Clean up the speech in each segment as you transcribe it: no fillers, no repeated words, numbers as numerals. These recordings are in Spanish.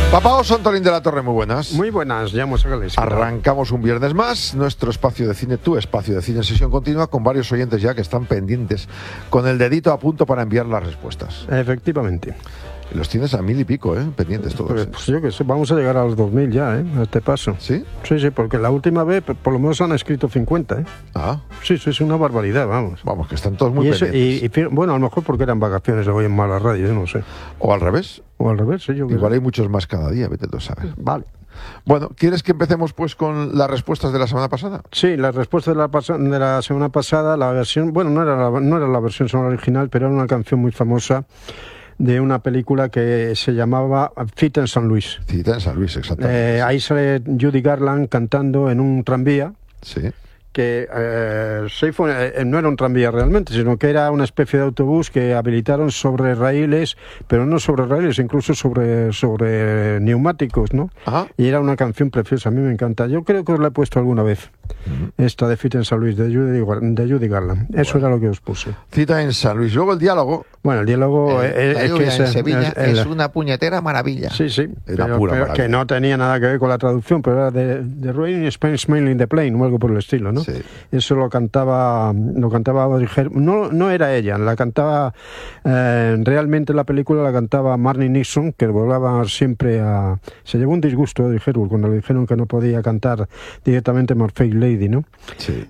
Papá Antolín de la Torre, muy buenas. Muy buenas, ya hemos sacado. Arrancamos un viernes más, nuestro espacio de cine, tu espacio de cine en sesión continua, con varios oyentes ya que están pendientes, con el dedito a punto para enviar las respuestas. Efectivamente. Los tienes a 1000 y pico, pendientes todos. Pues yo que sé, vamos a llegar a los 2000 ya, a este paso. ¿Sí? Sí, porque la última vez por lo menos han escrito 50, Ah. Sí, es una barbaridad, vamos. Vamos, que están todos muy pendientes. Y bueno, a lo mejor porque eran vacaciones, le voy en mala radio, yo no sé. O al revés. O al revés, sí, yo que Igual sé. hay muchos más cada día, vete tú a saber. Vale. Bueno, ¿quieres que empecemos pues con las respuestas de la semana pasada? Sí, la respuesta de la semana pasada, la versión, bueno, no era la versión sonora original, pero era una canción muy famosa de una película que se llamaba Cita en San Luis. Cita en San Luis, exactamente. Ahí sale Judy Garland cantando en un tranvía. Sí. Que no era un tranvía realmente, sino que era una especie de autobús que habilitaron sobre raíles, pero no sobre raíles, incluso sobre neumáticos, ¿no? Ajá. Y era una canción preciosa, a mí me encanta. Yo creo que os la he puesto alguna vez, esta de Cita en San Luis, de Judy Garland. Eso era lo que os puse. Cita en San Luis. Luego el diálogo. Bueno, el diálogo es que en Sevilla es una puñetera maravilla. Sí, Era pura maravilla. que no tenía nada que ver con la traducción, pero era de Rain in Spain Smiling in the Plane o algo por el estilo, ¿no? Sí. Eso lo cantaba Audrey Hepburn. No era ella, la cantaba realmente la película la cantaba Marnie Nixon, que volaba siempre a... Se llevó un disgusto Audrey Hepburn cuando le dijeron que no podía cantar directamente My Fair Lady, ¿no? Sí.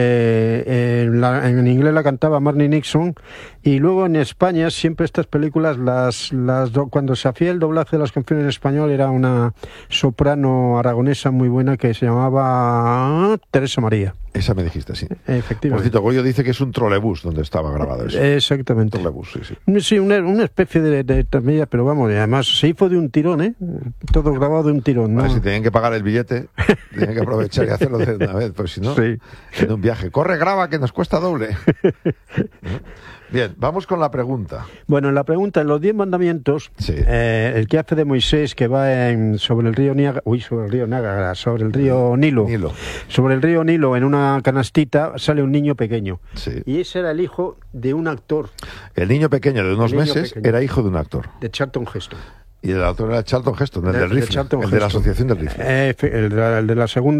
En inglés la cantaba Marnie Nixon, y luego en España siempre estas películas cuando se hacía el doblaje de las canciones en español era una soprano aragonesa muy buena que se llamaba Teresa María. Esa me dijiste, sí. Efectivamente. Por cierto, Goyo dice que es un trolebús donde estaba grabado eso. Exactamente. Trolebús, sí. Sí, una especie de tranvía, pero vamos, y además se hizo de un tirón, todo grabado de un tirón, ¿no? Vale, si tenían que pagar el billete, tenían que aprovechar y hacerlo de una vez, pues si no, Sí. en un viaje. Corre, graba, que nos cuesta doble. Bien, vamos con la pregunta. Bueno, en la pregunta, en los 10 mandamientos, Sí. el que hace de Moisés que va sobre el río Nilo. Sobre el río Nilo, en una canastita, sale un niño pequeño. Sí. Y ese era el hijo de un actor, El niño pequeño de unos El niño meses pequeño. era hijo de un actor. de Charlton Heston. Y el autor era Charlton Heston, el del rifle, Charlton el de la Heston. asociación del rifle. El de la segunda